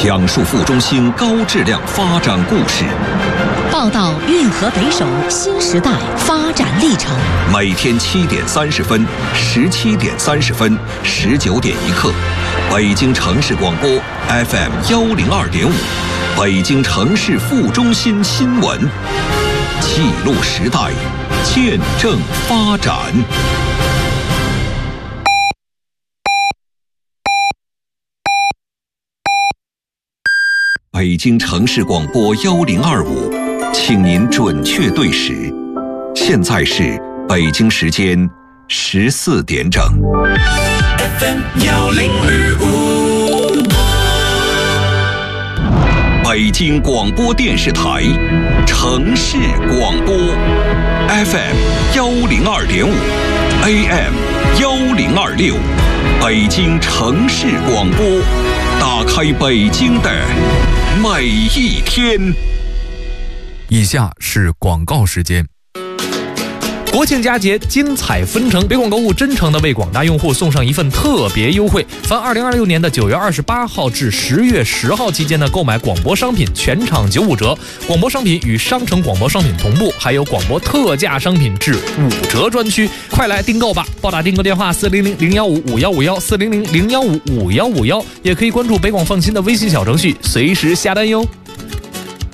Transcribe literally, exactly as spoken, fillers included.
讲述副中心高质量发展故事， 报道运河北省新时代发展历程。 每天七点三十分、十七点三十分、十九点一刻，北京城市广播 F M 幺零二点五，北京城市副中心新闻，记录时代，见证发展。北京城市广播幺零二五，请您准确对时。现在是北京时间十四点整。 F M 幺零二五， 北京广播电视台城市广播 F M 幺零二点五 A M 幺零二六，北京城市广播，打开北京的每一天。 以下是广告时间。国庆佳节精彩纷呈，北广购物真诚的为广大用户送上一份特别优惠，凡二零二六年的九月二十八号至十月十号期间的购买广播商品全场九五折，广播商品与商城广播商品同步，还有广播特价商品至五折专区，快来订购吧！拨打订购电话四零零零幺五五幺五幺四零零零幺五五幺五幺，也可以关注北广放心的微信小程序，随时下单哟。